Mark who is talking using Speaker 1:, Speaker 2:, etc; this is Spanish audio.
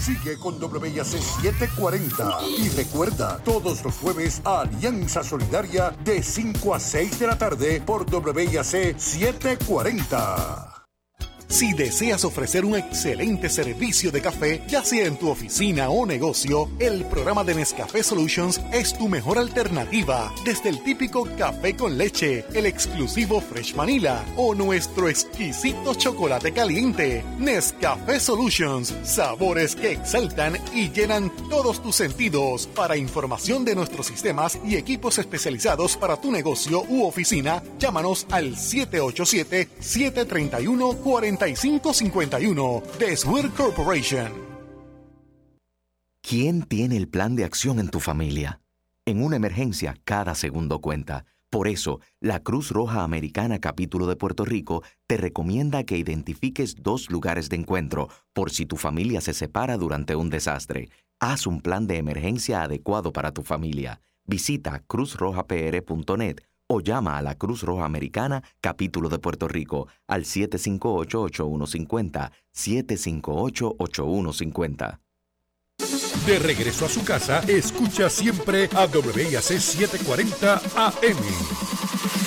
Speaker 1: Sigue con WIAC 740. Y recuerda, todos los jueves, Alianza Solidaria de 5 a 6 de la tarde por WIAC 740.
Speaker 2: Si deseas ofrecer un excelente servicio de café, ya sea en tu oficina o negocio, el programa de Nescafé Solutions es tu mejor alternativa. Desde el típico café con leche, el exclusivo Fresh Vanilla o nuestro exquisito chocolate caliente. Nescafé Solutions, sabores que exaltan y llenan todos tus sentidos. Para información de nuestros sistemas y equipos especializados para tu negocio u oficina, llámanos al 787-731-4551 de Swear Corporation.
Speaker 3: ¿Quién tiene el plan de acción en tu familia? En una emergencia, cada segundo cuenta. Por eso, la Cruz Roja Americana Capítulo de Puerto Rico te recomienda que identifiques 2 lugares de encuentro por si tu familia se separa durante un desastre. Haz un plan de emergencia adecuado para tu familia. Visita cruzrojapr.net o llama a la Cruz Roja Americana Capítulo de Puerto Rico al 758-8150, 758-8150.
Speaker 1: De regreso a su casa, escucha siempre a WIAC 740 AM.